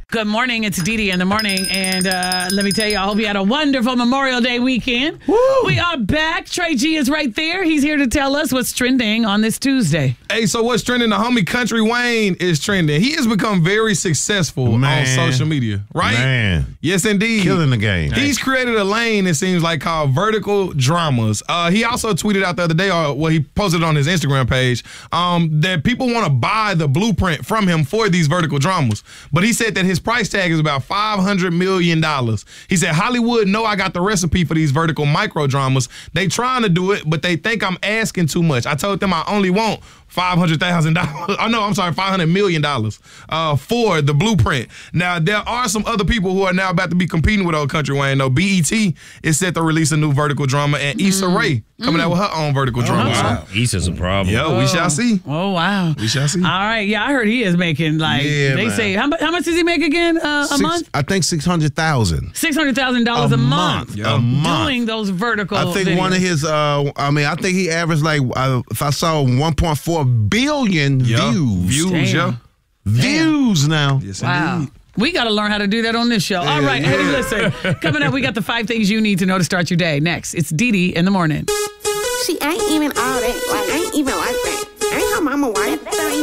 Good morning. It's Dee Dee in the morning. And let me tell you, I hope you had a wonderful Memorial Day weekend. Woo! We are back. Trey G is right there. He's here to tell us what's trending on this Tuesday. Hey, so what's trending? The homie Country Wayne is trending. He has become very successful on social media, right? Man. Yes, indeed. Killing the game. He's created a lane, it seems like, called Vertical Dramas. He also tweeted out the other day, or he posted on his Instagram page, that people want to buy the blueprint from him for these vertical dramas. But he said that his price tag is about $500 million. He said, Hollywood know I got the recipe for these vertical micro dramas. They trying to do it, but they think I'm asking too much. I told them I only want $500,000. Oh, no, I'm sorry, $500 million for the blueprint. Now, there are some other people who are now about to be competing with old Country Wayne, though. BET is set to release a new vertical drama, and Issa Rae coming out with her own vertical drama. Wow. Issa's a problem. Yo, we shall see. Oh, wow. We shall see. All right. Yeah, I heard he is making, say, how much does he make again a month? I think $600,000. $600,000 a month. A month. Doing those vertical I think videos. one of his, I think he averaged if I saw 1.4 billion views. Views now. Yes, wow. indeed. We got to learn how to do that on this show. All right. Hey, listen. Coming up, we got the 5 things you need to know to start your day. Next, it's Dee Dee in the morning. See, I ain't even all that. I ain't even like that. I ain't her mama wife.